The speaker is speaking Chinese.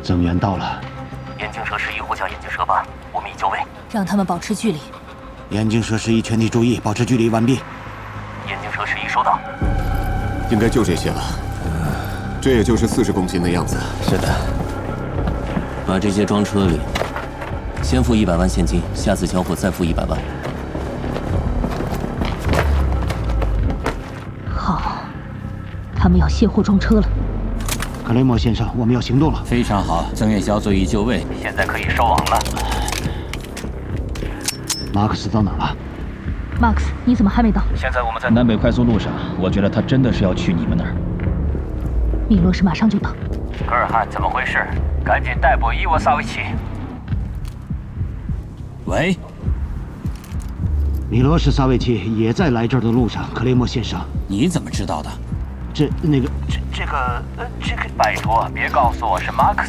增援到了。 眼镜蛇11呼叫眼镜蛇8，我们已就位。 让他们保持距离。 眼镜蛇11，全体注意，保持距离，完毕。 眼镜蛇11收到。 应该就这些了。这也就是40公斤的样子。 是的。把这些装车里，先付100万现金，下次交货再付100万。 好，他们要卸货装车了。 克雷默先生，我们要行动了。 非常好，增援小组已就位， 现在可以收网了。 马克思到哪了？ 马克思，你怎么还没到？ 现在我们在南北快速路上，我觉得他真的是要去你们那儿。 米洛什马上就到。 格尔汉，怎么回事？赶紧逮捕伊沃萨维奇。 喂， 米罗什萨维奇也在来这儿的路上。克雷默先生， 你怎么知道的？ 这个， 这个，拜托，别告诉我是马克